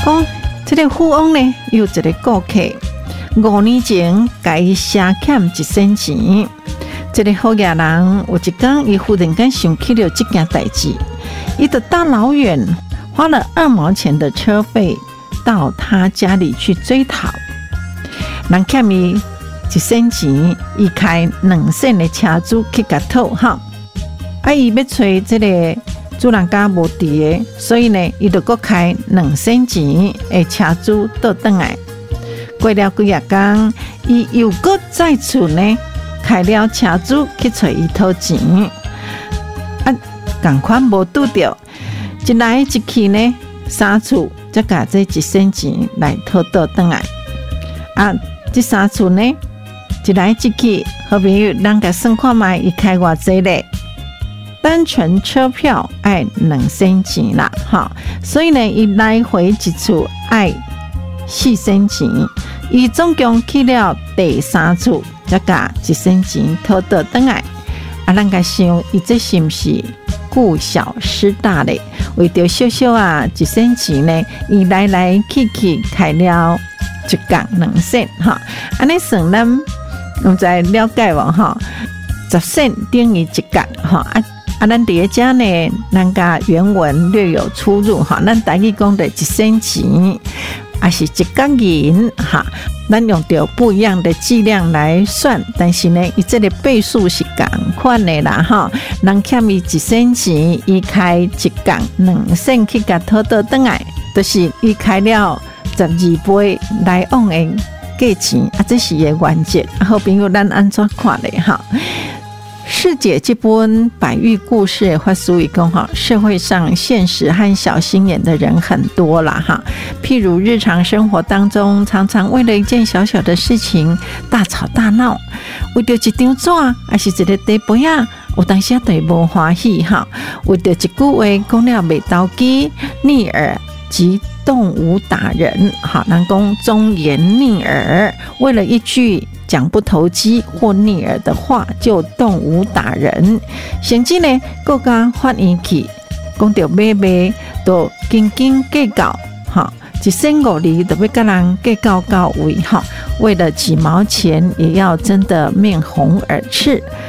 这个富翁呢，有一个顾客，5年前甲伊赊欠1仙钱。这个好野人有一天，伊忽然间想起了这件代志，伊就大老远花了2毛钱的车费到他家里去追讨。人欠伊1仙钱，伊开2仙的车主去甲讨哈。伊要找这个主人家无伫的，所以呢，伊就搁开2仙钱的车主倒转来。过了几日天，伊又搁再次呢开了车主去找伊讨钱，同款无拄着，一来一去呢，3次才甲这1仙钱来讨倒转来。这3次呢，一来一去，好朋友，咱甲算看卖，伊开偌济咧？单程车票爱2仙钱啦，哈，所以呢，伊来回一次爱4仙钱，伊总共去了第3次，才甲1仙钱讨倒转来。咱甲想，伊这是不是顾小失大咧？为着小小1仙钱呢，伊来来去去开了1角2仙哈，安尼算咱唔知了解无哈？10仙等于1角哈咱伫遮呢，咱甲原文略有出入哈。咱台语讲的1仙钱，还是1角银哈。咱用着不一样的剂量来算，但是呢，伊这个倍数是同款的啦哈。人欠伊1仙钱，伊开1角2仙去甲讨倒转来，就是伊开了12倍来往的价钱这是伊的原则。好朋友，咱安怎看咧哈？世姐这本百喻故事话俗语讲哈，社会上现实和小心眼的人很多啦哈。譬如日常生活当中，常常为了一件小小的事情大吵大闹，为着一张纸还是一个茶杯有当时对无欢喜哈。为着一句话讲了袂投机，逆耳即动武打人，好，人讲忠言逆耳，为了一句讲不投机或逆耳的话，就动武打人，甚至呢，更加发生去，讲到买卖都斤斤计较，哈，1仙5厘都要跟人计较到位，哈，为了几毛钱也要争得面红耳赤。